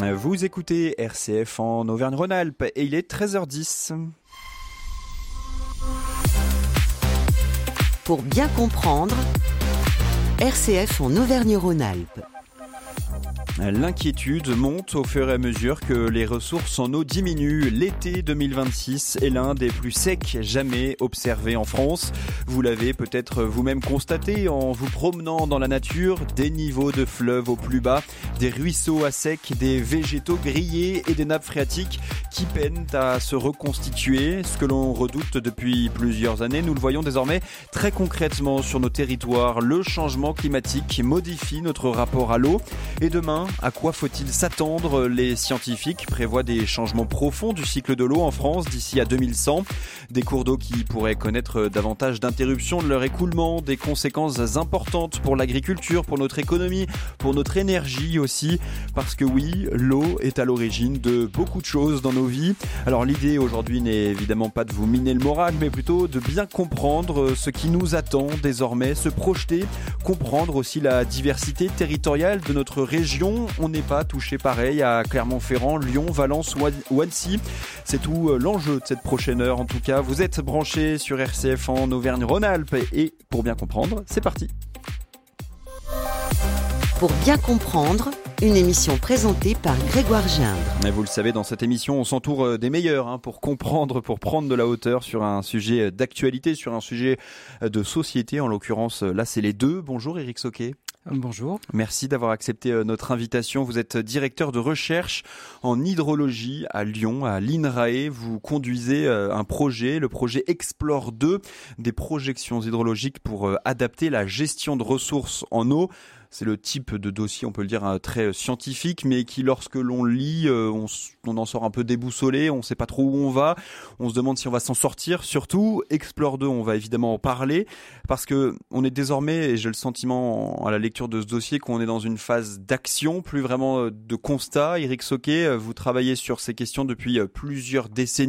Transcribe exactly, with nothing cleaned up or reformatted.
Vous écoutez R C F en Auvergne-Rhône-Alpes et il est treize heures dix. Pour bien comprendre, R C F en Auvergne-Rhône-Alpes. L'inquiétude monte au fur et à mesure que les ressources en eau diminuent. L'été deux mille vingt-six est l'un des plus secs jamais observés en France. Vous l'avez peut-être vous-même constaté en vous promenant dans la nature. Des niveaux de fleuves au plus bas, des ruisseaux à sec, des végétaux grillés et des nappes phréatiques qui peinent à se reconstituer. Ce que l'on redoute depuis plusieurs années, nous le voyons désormais très concrètement sur nos territoires. Le changement climatique modifie notre rapport à l'eau. Et demain, à quoi faut-il s'attendre ? Les scientifiques prévoient des changements profonds du cycle de l'eau en France d'ici à deux mille cent. Des cours d'eau qui pourraient connaître davantage d'interruptions de leur écoulement, des conséquences importantes pour l'agriculture, pour notre économie, pour notre énergie aussi. Parce que oui, l'eau est à l'origine de beaucoup de choses dans nos vies. Alors l'idée aujourd'hui n'est évidemment pas de vous miner le moral, mais plutôt de bien comprendre ce qui nous attend désormais, se projeter, comprendre aussi la diversité territoriale de notre région. On n'est pas touché pareil à Clermont-Ferrand, Lyon, Valence ou Annecy. C'est tout l'enjeu de cette prochaine heure. En tout cas, vous êtes branchés sur R C F en Auvergne-Rhône-Alpes et pour bien comprendre, c'est parti. Pour bien comprendre, une émission présentée par Grégoire Gindre. Et vous le savez, dans cette émission, on s'entoure des meilleurs hein, pour comprendre, pour prendre de la hauteur sur un sujet d'actualité, sur un sujet de société. En l'occurrence, là, c'est les deux. Bonjour Éric Sauquet. Bonjour. Merci d'avoir accepté notre invitation. Vous êtes directeur de recherche en hydrologie à Lyon, à l'I N R A E. Vous conduisez un projet, le projet Explore deux, des projections hydrologiques pour adapter la gestion de ressources en eau. C'est le type de dossier, on peut le dire, très scientifique, mais qui, lorsque l'on lit, on, on en sort un peu déboussolé, on ne sait pas trop où on va, on se demande si on va s'en sortir. Surtout, Explore deux, on va évidemment en parler, parce que on est désormais, et j'ai le sentiment à la lecture de ce dossier, qu'on est dans une phase d'action, plus vraiment de constat. Éric Sauquet, vous travaillez sur ces questions depuis plusieurs décennies.